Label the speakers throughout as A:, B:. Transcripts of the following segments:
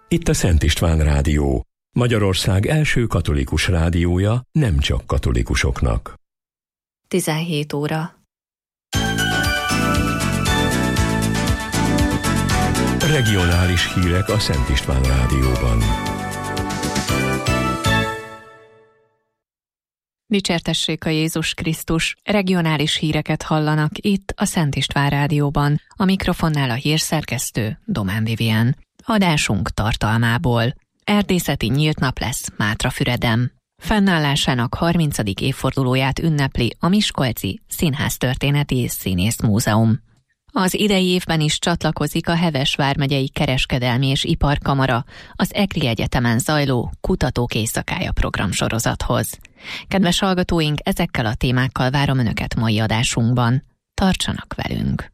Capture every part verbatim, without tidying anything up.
A: Itt a Szent István Rádió, Magyarország első katolikus rádiója nem csak katolikusoknak.
B: tizenhét óra.
A: Regionális hírek a Szent István Rádióban.
B: Dicsértessék a Jézus Krisztus! Regionális híreket hallanak itt a Szent István Rádióban. A mikrofonnál a hírszerkesztő Domán Vivien. Adásunk tartalmából. Erdészeti nyílt nap lesz Mátrafüreden. Fennállásának harmincadik évfordulóját ünnepli a Miskolci Színháztörténeti és Színészmúzeum. Az idei évben is csatlakozik a Heves vármegyei Kereskedelmi és Iparkamara az EKRI Egyetemen zajló Kutatók Éjszakája programsorozathoz. Kedves hallgatóink, ezekkel a témákkal várom Önöket mai adásunkban. Tartsanak velünk!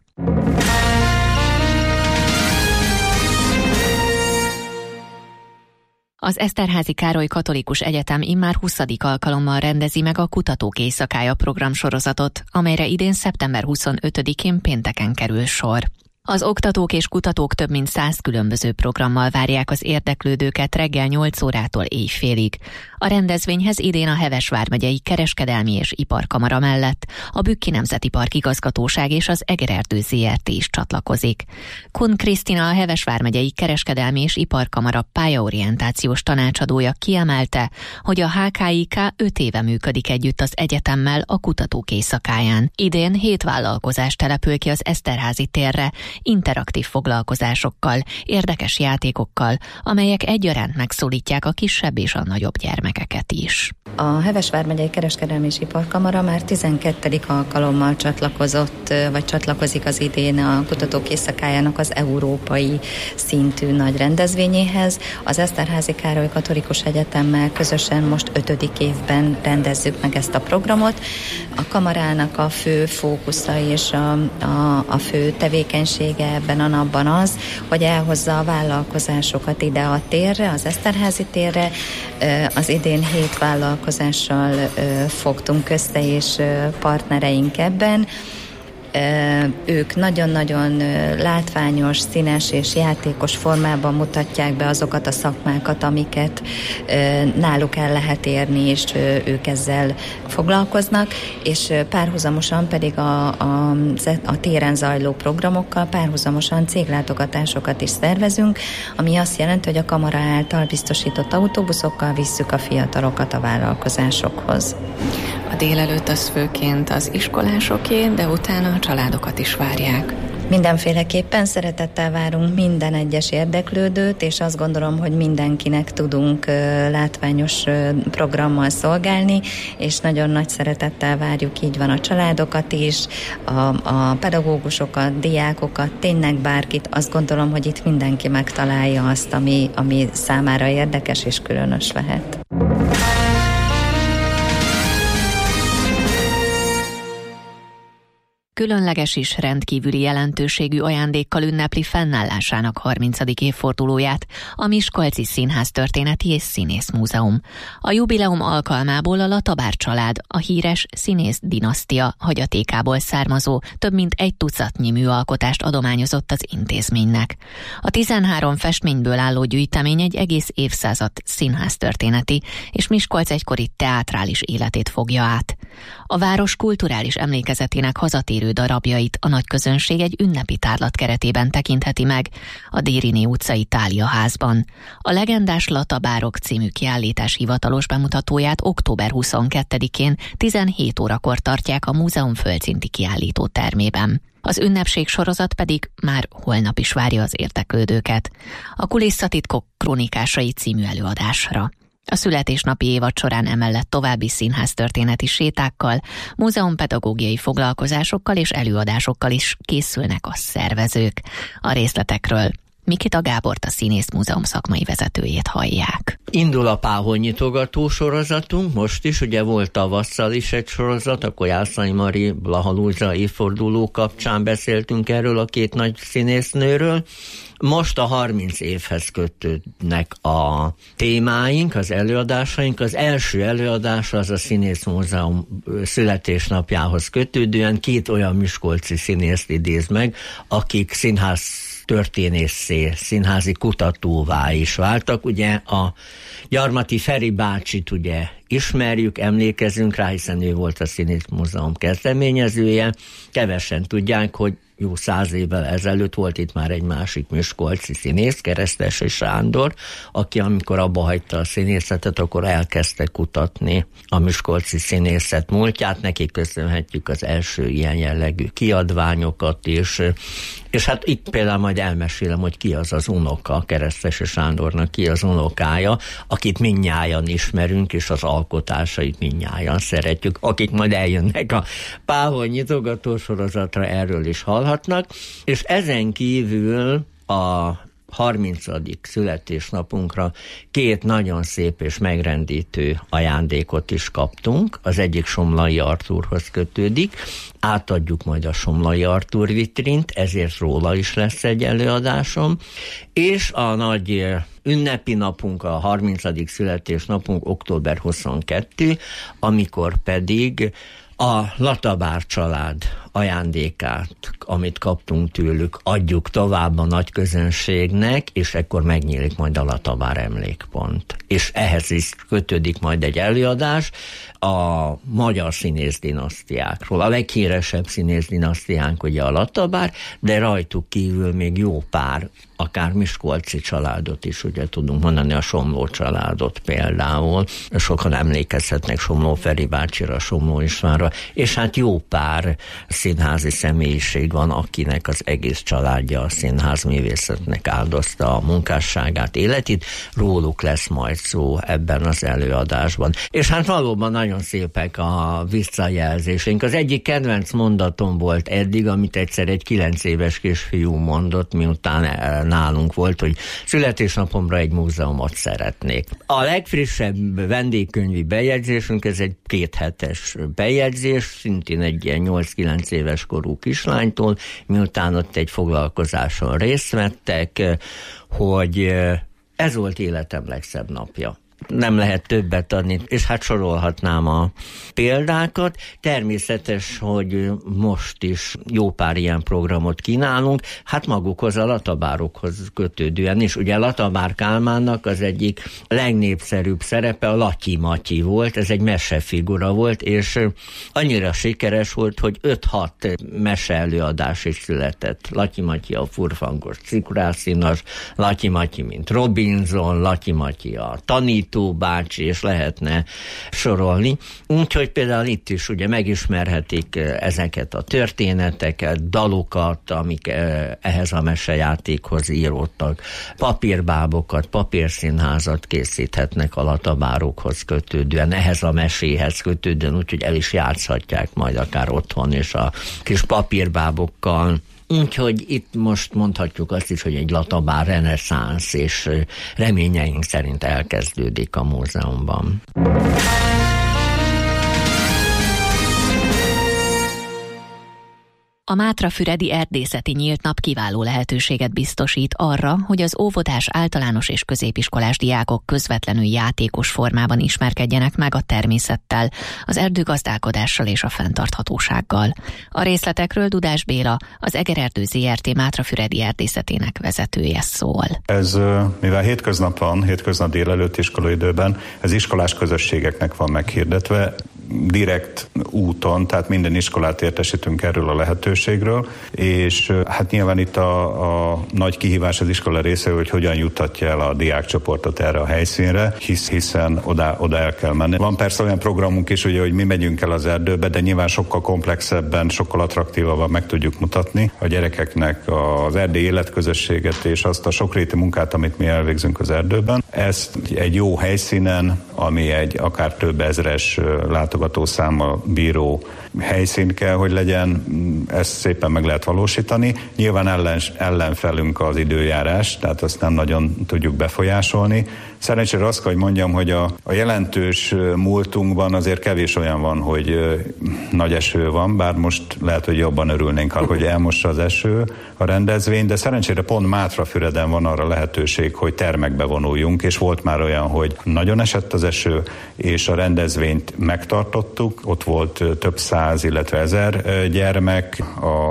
B: Az Eszterházy Károly Katolikus Egyetem immár huszadik alkalommal rendezi meg a Kutatók Éjszakája programsorozatot, amelyre idén szeptember huszonötödikén pénteken kerül sor. Az oktatók és kutatók több mint száz különböző programmal várják az érdeklődőket reggel nyolc órától éjfélig. A rendezvényhez idén a Heves vármegyei Kereskedelmi és Iparkamara mellett a Bükki Nemzeti Park Igazgatóság és az Egererdő zé er té is csatlakozik. Kun Krisztina, a Heves vármegyei Kereskedelmi és Iparkamara pályaorientációs tanácsadója kiemelte, hogy a há ká i ká öt éve működik együtt az egyetemmel a Kutatók Éjszakáján. Idén hét vállalkozás települ ki az Eszterházy térre, interaktív foglalkozásokkal, érdekes játékokkal, amelyek egyaránt megszólítják a kisebb és a nagyobb gyermekeket is.
C: A Heves vármegyei Kereskedelmi és Iparkamara már tizenkettedik alkalommal csatlakozott, vagy csatlakozik az idén a Kutatók Éjszakájának az európai szintű nagy rendezvényéhez. Az Eszterházy Károly Katolikus Egyetemmel közösen most ötödik évben rendezzük meg ezt a programot. A kamarának a fő fókusza és a, a, a fő tevékenysége ebben a napban az, hogy elhozza a vállalkozásokat ide a térre, az Eszterházy térre. Az idén hét vállalkozással fogtunk össze, és partnereink ebben. Ők nagyon-nagyon látványos, színes és játékos formában mutatják be azokat a szakmákat, amiket náluk el lehet érni, és ők ezzel foglalkoznak, és párhuzamosan pedig a, a, a téren zajló programokkal párhuzamosan céglátogatásokat is szervezünk, ami azt jelenti, hogy a kamara által biztosított autóbuszokkal visszük a fiatalokat a vállalkozásokhoz.
B: A délelőtt az főként az iskolásoké, de utána a családokat is várják.
C: Mindenféleképpen szeretettel várunk minden egyes érdeklődőt, és azt gondolom, hogy mindenkinek tudunk látványos programmal szolgálni, és nagyon nagy szeretettel várjuk, így van, a családokat is, a, a pedagógusokat, diákokat, tényleg bárkit. Azt gondolom, hogy itt mindenki megtalálja azt, ami, ami számára érdekes és különös lehet.
B: Különleges és rendkívüli jelentőségű ajándékkal ünnepli fennállásának harmincadik évfordulóját a Miskolci Színháztörténeti és Színészmúzeum. A jubileum alkalmából a Latabár család, a híres színész dinasztia hagyatékából származó több mint egy tucatnyi műalkotást adományozott az intézménynek. A tizenhárom festményből álló gyűjtemény egy egész évszázad színháztörténeti és Miskolc egykori teátrális életét fogja át. A város kulturális emlékezetének hazatérő darabjait a nagyközönség egy ünnepi tárlat keretében tekintheti meg a Dériné utcai Tália házban. A legendás Latabárok című kiállítás hivatalos bemutatóját október huszonkettedikén tizenhét órakor tartják a múzeum földszinti kiállító termében. Az ünnepség sorozat pedig már holnap is várja az érdeklődőket. A Kulisszatitkok krónikásai című előadásra. A születésnapi évad során emellett további színháztörténeti sétákkal, múzeumpedagógiai foglalkozásokkal és előadásokkal is készülnek a szervezők. A részletekről Mikita Gábort, a Színészmúzeum szakmai vezetőjét hallják.
D: Indul a páholynyitogató sorozatunk, most is, ugye volt tavasszal is egy sorozat, akkor Jászai Mari, Blaha Lujza évforduló kapcsán beszéltünk erről a két nagy színésznőről. Most a harminc évhez kötődnek a témáink, az előadásaink. Az első előadás az a Színészmúzeum születésnapjához kötődően két olyan miskolci színészt idéz meg, akik színház történésszé, színházi kutatóvá is váltak. Ugye a Gyarmati Feri bácsit ugye ismerjük, emlékezünk rá, hiszen ő volt a Színészmúzeum kezdeményezője. Kevesen tudják, hogy jó száz évvel ezelőtt volt itt már egy másik miskolci színész, Keresztesi Sándor, aki amikor abba hagyta a színészetet, akkor elkezdte kutatni a miskolci színészet múltját. Neki köszönhetjük az első ilyen jellegű kiadványokat is. És hát itt például majd elmesélem, hogy ki az az unoka, Keresztesi Sándornak ki az unokája, akit mindnyájan ismerünk, és az alkotásait mindnyájan szeretjük. Akik majd eljönnek a Pávol nyitogató sorozatra, erről is hallhatnak. És ezen kívül a harmincadik születésnapunkra két nagyon szép és megrendítő ajándékot is kaptunk. Az egyik Somlai Artúrhoz kötődik. Átadjuk majd a Somlai Artúr vitrint, ezért róla is lesz egy előadásom. És a nagy ünnepi napunk, a harmincadik születésnapunk október huszonkettő, amikor pedig a Latabár család ajándékát, amit kaptunk tőlük, adjuk tovább a nagy közönségnek, és ekkor megnyílik majd a Latabár emlékpont. És ehhez is kötődik majd egy előadás a magyar színészdinasztiákról. A leghíresebb színészdinasztiánk ugye a Latabár, de rajtuk kívül még jó pár, akár miskolci családot is ugye tudunk mondani, a Somló családot például. Sokan emlékezhetnek Somló Feri bácsira, Somló Istvánra, és hát jó pár színházi személyiség van, akinek az egész családja a színházművészetnek áldozta a munkásságát, életét. Róluk lesz majd szó ebben az előadásban. És hát valóban nagyon szépek a visszajelzéseink. Az egyik kedvenc mondatom volt eddig, amit egyszer egy kilenc éves kisfiú mondott, miután nálunk volt, hogy születésnapomra egy múzeumot szeretnék. A legfrissebb vendégkönyvi bejegyzésünk, ez egy kéthetes bejegyzés, szintén egy ilyen nyolc-kilenc éves korú kislánytól, miután ott egy foglalkozáson részt vettek, hogy ez volt életem legszebb napja. Nem lehet többet adni, és hát sorolhatnám a példákat. Természetes, hogy most is jó pár ilyen programot kínálunk, hát magukhoz a latabárokhoz kötődően is. Ugye Latabár Kálmánnak az egyik legnépszerűbb szerepe a Latyi Matyi volt, ez egy mesefigura volt, és annyira sikeres volt, hogy öt-hat meseelőadás is született. Latyi Matyi a furfangos cikrászinas, Latyi Matyi mint Robinson, Latyi Matyi a tanító bácsi, és lehetne sorolni. Úgyhogy például itt is ugye megismerhetik ezeket a történeteket, dalokat, amik ehhez a mesejátékhoz íródtak, papírbábokat, papírszínházat készíthetnek a latabárokhoz kötődően, ehhez a meséhez kötődően, úgyhogy el is játszhatják majd akár otthon, és a kis papírbábokkal. Úgyhogy itt most mondhatjuk azt is, hogy egy latabár reneszánsz, és reményeink szerint elkezdődik a múzeumban.
B: A Mátrafüredi Erdészeti Nyílt Nap kiváló lehetőséget biztosít arra, hogy az óvodás, általános és középiskolás diákok közvetlenül játékos formában ismerkedjenek meg a természettel, az erdőgazdálkodással és a fenntarthatósággal. A részletekről Dudás Béla, az Egererdő zé er té Mátrafüredi Erdészetének vezetője szól.
E: Ez, mivel hétköznap van, hétköznap délelőtt iskolaidőben, ez iskolás közösségeknek van meghirdetve, direkt úton, tehát minden iskolát értesítünk erről a lehetőségről, és hát nyilván itt a, a nagy kihívás az iskola része, hogy hogyan juttatja el a diákcsoportot erre a helyszínre, hisz, hiszen oda, oda el kell menni. Van persze olyan programunk is, ugye, hogy mi megyünk el az erdőbe, de nyilván sokkal komplexebben, sokkal attraktívabban meg tudjuk mutatni a gyerekeknek az erdélyi életközösséget és azt a sokrétű munkát, amit mi elvégzünk az erdőben. Ezt egy jó helyszínen, ami egy akár több ezres látogatószámmal bíró helyszín kell, hogy legyen, ezt szépen meg lehet valósítani. Nyilván ellen, ellenfelünk az időjárás, tehát azt nem nagyon tudjuk befolyásolni. Szerencsére azt kell, hogy mondjam, hogy a, a jelentős múltunkban azért kevés olyan van, hogy ö, nagy eső van, bár most lehet, hogy jobban örülnénk, hogy elmossa az eső a rendezvény, de szerencsére pont Mátrafüreden van arra lehetőség, hogy termekbe vonuljunk, és volt már olyan, hogy nagyon esett az eső, és a rendezvényt megtartottuk, ott volt több száz, illetve ezer gyermek, a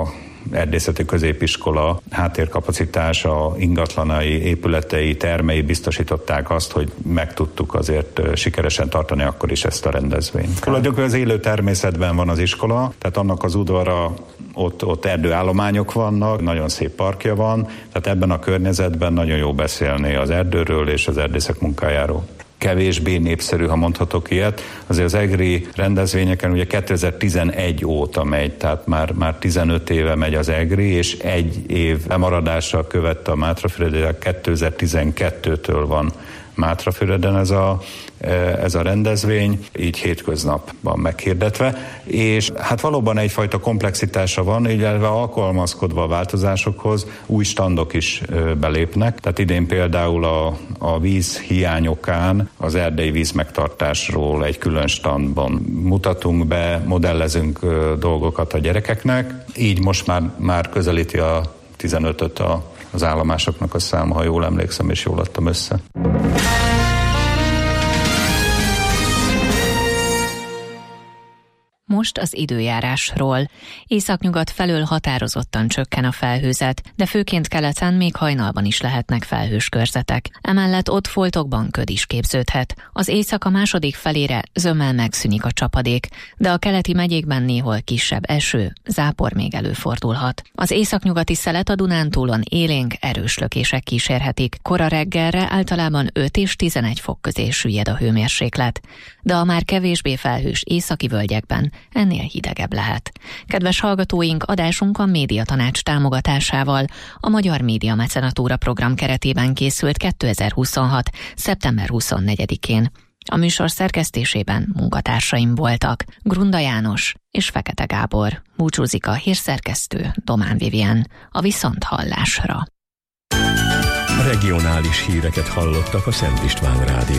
E: erdészeti középiskola háttérkapacitása, ingatlanai, épületei, termei biztosították azt, hogy meg tudtuk azért sikeresen tartani akkor is ezt a rendezvényt. Tulajdonképpen az élő természetben van az iskola, tehát annak az udvara, ott, ott erdőállományok vannak, nagyon szép parkja van, tehát ebben a környezetben nagyon jó beszélni az erdőről és az erdészek munkájáról. Kevésbé népszerű, ha mondhatok ilyet. Azért az egri rendezvényeken ugye kétezer-tizenegy óta megy, tehát már, már tizenöt éve megy az egri, és egy év lemaradással követte a Mátrafüreden, kétezer-tizenkettőtől van Mátrafüreden ez a, ez a rendezvény, így hétköznap van meghirdetve, és hát valóban egyfajta komplexitása van, illetve alkalmazkodva a változásokhoz új standok is belépnek, tehát idén például a, a víz hiányokán az erdei vízmegtartásról egy külön standban mutatunk be, modellezünk dolgokat a gyerekeknek, így most már, már közelíti a tizenötöt a az állomásoknak a száma, ha jól emlékszem, és jól adtam össze.
B: Most az időjárásról. Északnyugat felől határozottan csökken a felhőzet, de főként keleten még hajnalban is lehetnek felhős körzetek. Emellett ott foltokban köd is képződhet. Az éjszaka második felére zömmel megszűnik a csapadék, de a keleti megyékben néhol kisebb eső, zápor még előfordulhat. Az északnyugati szelet a Dunántúlon élénk, erős lökések kísérhetik. Kora reggelre általában öt és tizenegy fok közé süllyed a hőmérséklet, de a már kevésbé felhős északi völgyekben ennél hidegebb lehet. Kedves hallgatóink, adásunk a Médiatanács támogatásával a Magyar Média Mecenatúra program keretében készült kétezer-huszonhat. szeptember huszonnegyedikén. A műsor szerkesztésében munkatársaim voltak Grunda János és Fekete Gábor. Búcsúzik a hírszerkesztő Domán Vivien. A viszonthallásra.
A: Regionális híreket hallottak a Szent István Rádió.